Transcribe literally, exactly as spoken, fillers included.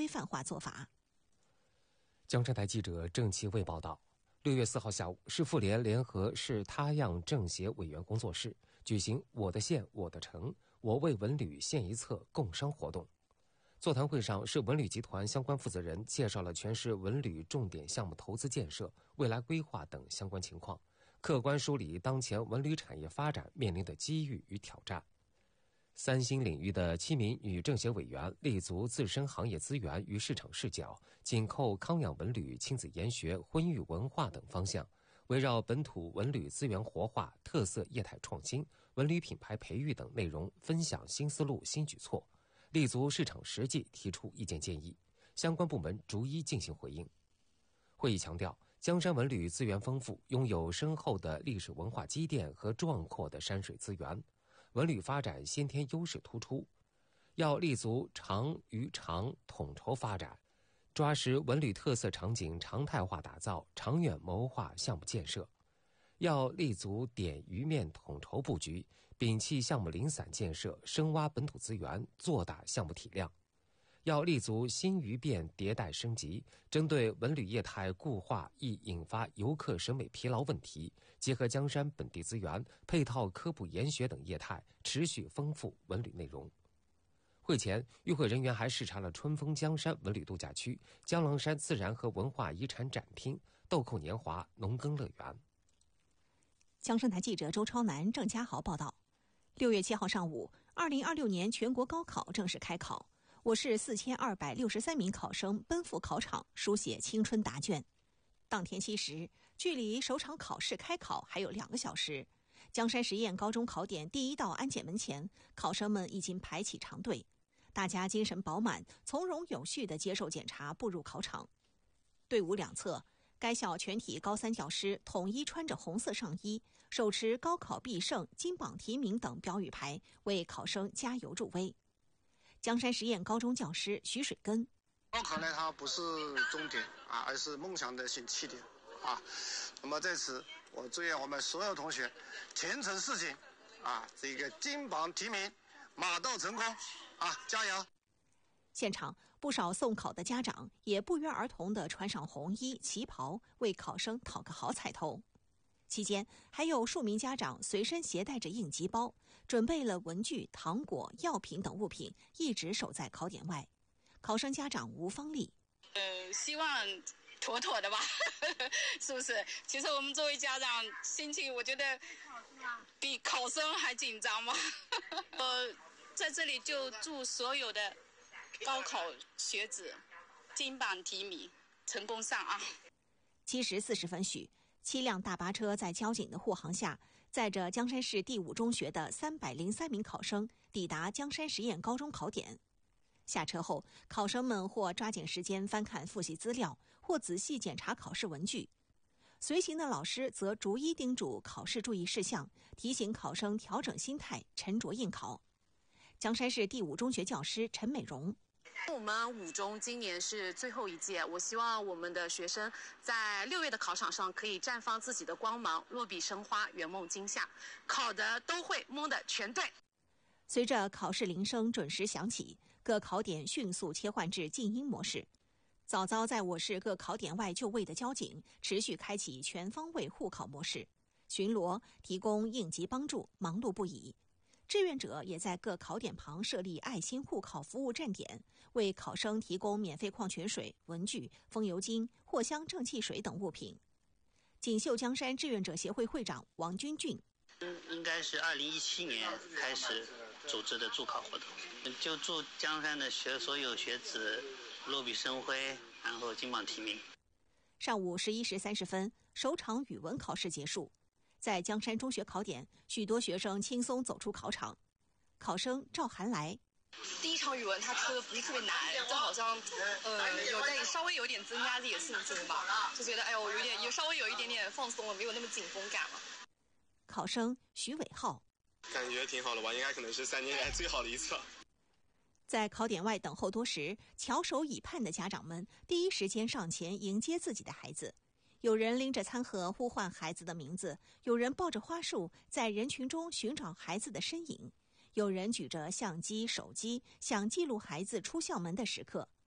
规范化做法。 江山台记者郑其卫报道，六月四号下午，市妇联联合市他样政协委员工作室举行我的县我的城，我为文旅献一策共商活动。座谈会上，市文旅集团相关负责人介绍了全市文旅重点项目投资建设、未来规划等相关情况，客观梳理当前文旅产业发展面临的机遇与挑战。三星领域的七名女政协委员立足自身行业资源与市场视角，紧扣康养文旅、亲子研学、婚育文化等方向，围绕本土文旅资源活化、特色业态创新、文旅品牌培育等内容分享新思路、新举措，立足市场实际提出意见建议，相关部门逐一进行回应。会议强调，江山文旅资源丰富，拥有深厚的历史文化积淀和壮阔的山水资源，文旅发展先天优势突出，要立足长与长统筹发展，抓实文旅特色场景常态化打造，长远谋划项目建设。要立足点鱼面统筹布局，摒弃项目零散建设，深挖本土资源，做大项目体量。要立足新鱼变迭代升级，针对文旅业态固化易引发游客审美疲劳问题，结合江山本地资源，配套科普研学等业态，持续丰富文旅内容。会前，与会人员还视察了春风江山文旅度假区、江郎山自然和文化遗产展厅、豆蔻年华农耕乐园。 江山台记者周超南、郑家豪报道，六月七号上午，二零二六年全国高考正式开考。我市四千二百六十三名考生奔赴考场书写青春答卷。当天七时，距离首场考试开考还有两个小时，江山实验高中考点第一道安检门前，考生们已经排起长队，大家精神饱满，从容有序地接受检查，步入考场。队伍两侧，该校全体高三教师统一穿着红色上衣，手持高考必胜、金榜题名等标语牌，为考生加油助威。江山实验高中教师徐水根， 高考呢，它不是终点啊，而是梦想的新起点啊。那么在此，我祝愿我们所有同学前程似锦啊，这个金榜题名，马到成功啊，加油！ 现场不少送考的家长也不约而同地穿上红衣旗袍，为考生讨个好彩头。期间，还有数名家长随身携带着应急包，准备了文具、糖果、药品等物品，一直守在考点外。考生家长吴芳丽， 呃，希望妥妥的吧，是不是？其实我们作为家长，心情我觉得比考生还紧张嘛。我在这里就祝所有的高考学子金榜题名，成功上啊！ 七时四十分许。七辆大巴车在交警的护航下，载着江山市第五中学的三百零三名考生抵达江山实验高中考点。下车后，考生们或抓紧时间翻看复习资料，或仔细检查考试文具。随行的老师则逐一叮嘱考试注意事项，提醒考生调整心态，沉着应考。江山市第五中学教师陈美荣， 我们五中今年是最后一届，我希望我们的学生在六月的考场上可以绽放自己的光芒，落笔生花，圆梦今夏，考的都会，蒙的全对。 随着考试铃声准时响起，各考点迅速切换至静音模式。早早在我市各考点外就位的交警持续开启全方位护考模式，巡逻提供应急帮助，忙碌不已。志愿者也在各考点旁设立爱心护考服务站点，为考生提供免费矿泉水、文具、风油精、藿香正气水等物品。锦绣江山志愿者协会会长王军俊， 应该是二零一七年开始组织的助考活动，就祝江山的学所有学子落笔生辉，然后金榜题名。 上午十一时三十分，首场语文考试结束。在江山中学考点，许多学生轻松走出考场。考生赵涵来， 第一场语文他出的不是特别难，就好像呃有在稍微有点增加自己的信心吧，就觉得哎呦有点有稍微有一点点放松了，没有那么紧绷感了。 考生徐伟浩， 感觉挺好的吧，应该可能是三年来最好的一次。 在考点外等候多时，翘首以盼的家长们第一时间上前迎接自己的孩子。有人拎着餐盒呼唤孩子的名字，有人抱着花束在人群中寻找孩子的身影，有人举着相机、手机想记录孩子出校门的时刻。